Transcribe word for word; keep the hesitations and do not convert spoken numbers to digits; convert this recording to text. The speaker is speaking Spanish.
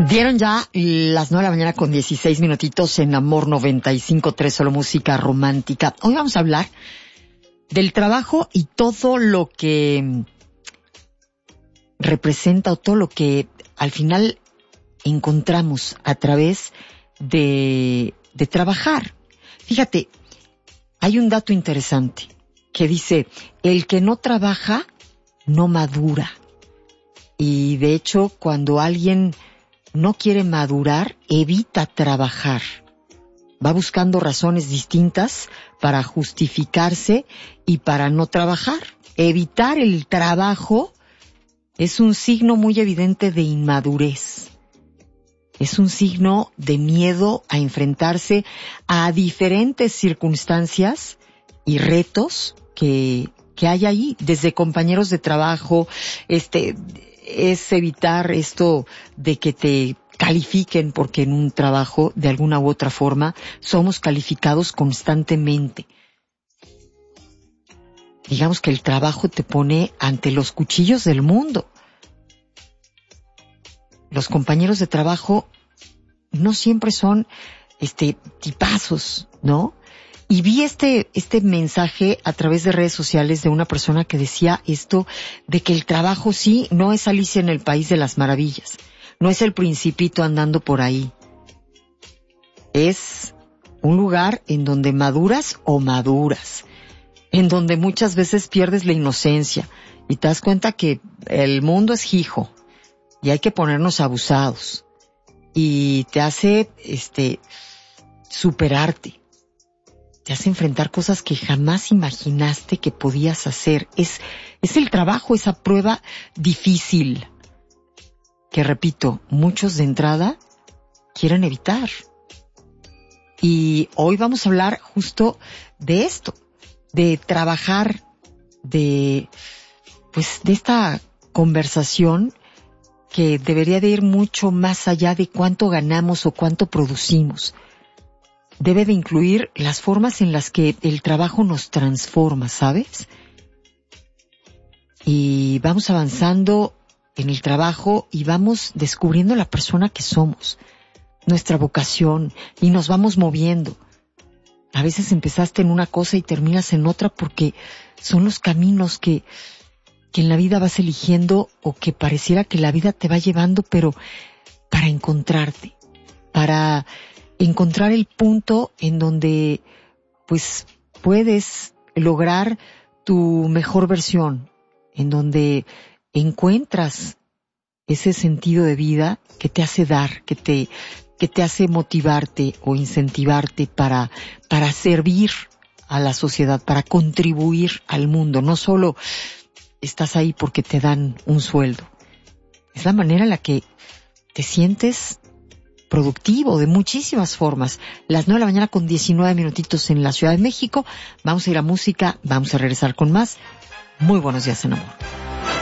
Dieron ya las nueve de la mañana con dieciséis minutitos en Amor noventa y cinco punto tres, solo música romántica. Hoy vamos a hablar del trabajo y todo lo que representa o todo lo que al final encontramos a través de, de trabajar. Fíjate, hay un dato interesante que dice, el que no trabaja no madura. Y de hecho, cuando alguien no quiere madurar, evita trabajar. Va buscando razones distintas para justificarse y para no trabajar. Evitar el trabajo es un signo muy evidente de inmadurez. Es un signo de miedo a enfrentarse a diferentes circunstancias y retos que, que hay ahí, desde compañeros de trabajo, este... es evitar esto de que te califiquen, porque en un trabajo, de alguna u otra forma, somos calificados constantemente. Digamos que el trabajo te pone ante los cuchillos del mundo. Los compañeros de trabajo no siempre son este tipazos, ¿no? Y vi este, este mensaje a través de redes sociales de una persona que decía esto de que el trabajo sí no es Alicia en el País de las Maravillas. No es el Principito andando por ahí. Es un lugar en donde maduras o maduras. En donde muchas veces pierdes la inocencia. Y te das cuenta que el mundo es hijo. Y hay que ponernos abusados. Y te hace, este, superarte. Te hace enfrentar cosas que jamás imaginaste que podías hacer. Es, es el trabajo, esa prueba difícil. Que repito, muchos de entrada quieren evitar. Y hoy vamos a hablar justo de esto. De trabajar, de, pues, de esta conversación que debería de ir mucho más allá de cuánto ganamos o cuánto producimos. Debe de incluir las formas en las que el trabajo nos transforma, ¿sabes? Y vamos avanzando en el trabajo y vamos descubriendo la persona que somos, nuestra vocación, y nos vamos moviendo. A veces empezaste en una cosa y terminas en otra porque son los caminos que, que en la vida vas eligiendo o que pareciera que la vida te va llevando, pero para encontrarte, para encontrar el punto en donde pues puedes lograr tu mejor versión, en donde encuentras ese sentido de vida que te hace dar, que te que te hace motivarte o incentivarte para para servir a la sociedad, para contribuir al mundo. No solo estás ahí porque te dan un sueldo. Es la manera en la que te sientes productivo de muchísimas formas. Las nueve de la mañana con diecinueve minutitos en la Ciudad de México. Vamos a ir a música, vamos a regresar con más. Muy buenos días en amor.